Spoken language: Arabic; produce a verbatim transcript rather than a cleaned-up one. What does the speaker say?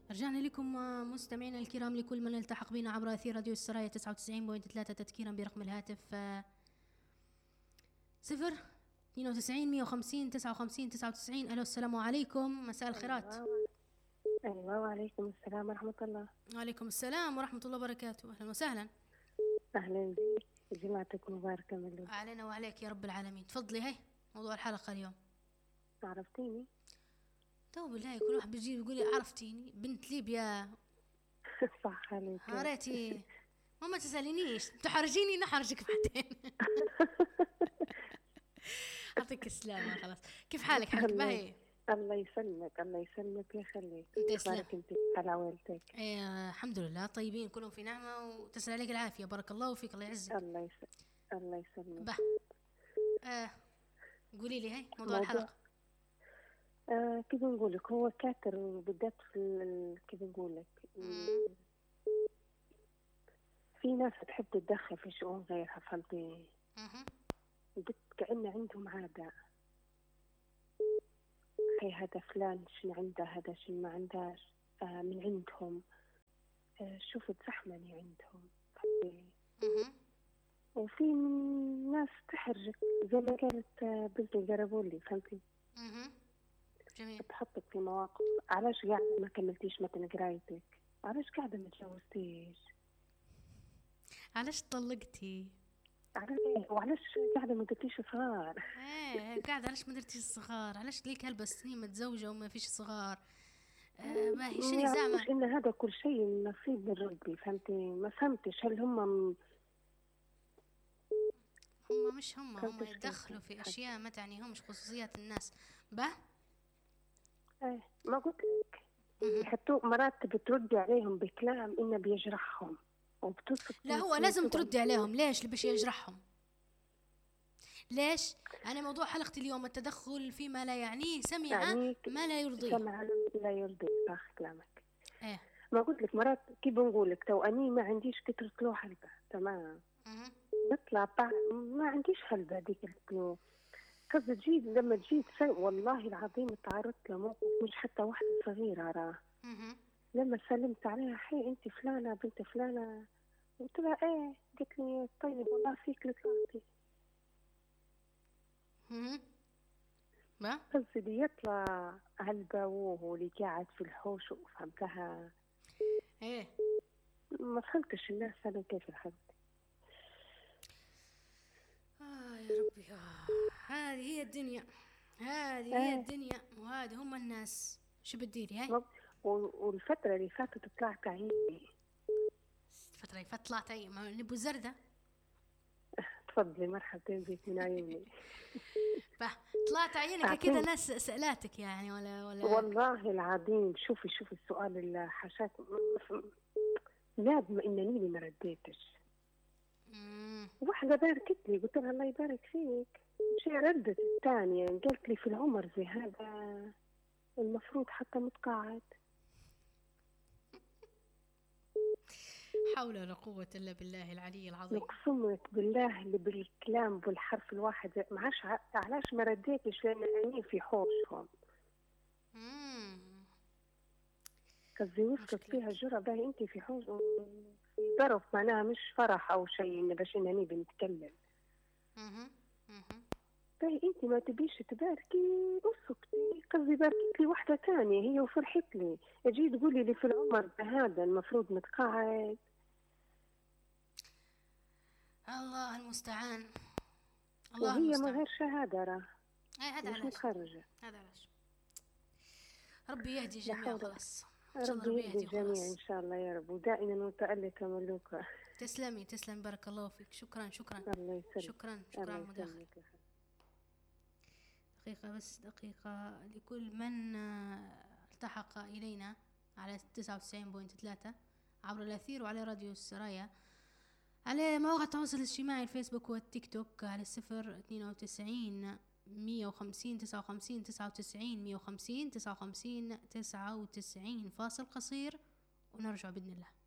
رجعنا لكم مستمعينا الكرام، لكل من التحق بنا عبر أثير راديو السرايا تسعة وتسعين فاصلة ثلاثة. تذكيرا برقم الهاتف صفر اثنين وتسعين مية وخمسين تسعة وخمسين تسعة وتسعين. ألو، السلام عليكم، مساء الخيرات. أيوة، وعليكم السلام ورحمة الله. وعليكم السلام ورحمة الله وبركاته. أهلا وسهلا. أهلا بك، جمعتك مباركة ملوك. علينا وعليك يا رب العالمين. تفضلي، هاي موضوع الحلقة اليوم. عرفتيني؟ تو بالله كل واحد بيجي بيقول لي عرفتيني بنت ليبيا. صح عليك. حارتي ماما تسألينيش، تحرجيني نحرجك بعدين. أعطيك السلامة. خلاص، كيف حالك؟ حالك باهي؟ الله يسلمك، الله يسلمك ويخليك. تسلم. انت على عوالتك؟ ايه الحمد لله، طيبين كلهم في نعمة، وتسأل عليك العافية. بارك الله فيك، الله يعزك. الله يسلمك، الله يسلمك. به آه. قولي لي، هاي موضوع, موضوع. الحلقة. آه كيف نقول لك، هو كاتر وبالذات في ال... كيف نقول لك، في ناس تحب تتدخل في شؤون غيرها، فهمتي؟ قلت كأن عندهم عادة، هي هذا فلان شنو عنده، هذا شنو ما عندهاش، آه من عندهم، آه شوفوا تزحمني عندهم، فهمتي؟ وفي ناس تحرجك زي ما قالت بنتي قربولي، فهمتي؟ جميل. تحطك في مواقف، علاش قاعدة ما كملتيش مثلا قرايتك؟ علاش قاعدة ما تجوزتيش؟ علاش طلقتي؟ علاش وعلاش قاعدة ما درتيش صغار؟ ايه قاعدة علاش ما درتيش صغار؟ علاش ليك هلبة سنين متزوجة وما فيش صغار؟ آه ما هي شنو زعما؟ إن هذا كل شيء نصيب من ربي، فهمتي؟ ما فهمتش هل هم م... هم مش هم هم يدخلوا في أشياء ما تعنيهمش، خصوصيات الناس. به ايه ما قلت لك يحطوا مرات بتردي عليهم بكلام إنه بيجرحهم وبتصف. لا، هو لازم تردي عليهم. ليش باش يجرحهم؟ ليش؟ أنا موضوع حلقتي اليوم التدخل فيما لا يعنيه، سمع يعني ما لا يرضيه. سمع لا يرضي، صح كلامك. ايه ما قلت لك مرات كيف بنقول لك، تو أني ما عنديش كترة لو حلبة، تمام؟ نطلع بعد ما عنديش حلبة ديك الكلو. كذا جيت لما جيت والله العظيم تعرضت لموقف مش حتى واحدة صغيرة راه. لما سلمت عليها، حي انت فلانة بنت فلانة، قلت لها ايه، قلت لي طيب والله فيك لطلعتي. اها ما قصدي يطلع هالباوه اللي قاعد في الحوش، وفهمتها ايه. ما فهمتش الناس انا كيف الحد. آه يا ربي، آه. هذه هي الدنيا، هذه هي آه. الدنيا، وهذه هم الناس. شو بديري؟ هاي والفترة اللي فاتت طلعت عيني. الفترة اللي فاتت طلعت عيني، ما نبو زردة. تفضلي، مرحبتين بك من عيوني. طلعت عينك كذا، ناس سألاتك يعني ولا ولا والله العظيم. شوفي شوفي السؤال اللي حشاك لازم إنني ما رديتش. واحدة باركت لي، قلت لها الله يبارك فيك، شي ردت الثانية قالت لي في العمر زي هذا المفروض حتى متقاعد. حول ولا قوة إلا بالله العلي العظيم. اقسمك بالله اللي بالكلام بالحرف الواحد معاش. علاش ما رديتش؟ لأن أني في حوشهم. كذي وصلت فيها جرى باهي انت في حوش في ظرف، معناها مش فرح او شيء إن باش انني بنتكلم. اها اها باهي انت ما تبيش تباركي اسكتي. قصدي باركت لي واحده ثانيه هي وفرحت لي، اجي تقولي لي في العمر هذا المفروض متقاعد. الله المستعان، الله وهي المستعان. من غير شهاده راه. اي هذا علاش متخرجه. هذا علاش. ربي يهدي الجميع. خلاص ربي يهدي الجميع ان شاء الله يا رب، ودائما متألقة ملوكة. تسلمي تسلمي، بارك الله فيك. شكرا شكرا الله يسلمك. شكرا شكرا على المداخلة. دقيقة بس، دقيقة لكل من التحق إلينا على تسعة وتسعين فاصلة ثلاثة عبر الأثير وعلى راديو السرايا، على مواقع التواصل الاجتماعي الفيسبوك والتيك توك على الصفر اثنين وتسعين مية وخمسين تسعة وخمسين تسعة وتسعين مية وخمسين تسعة وخمسين تسعة وتسعين. فاصل قصير ونرجع بإذن الله.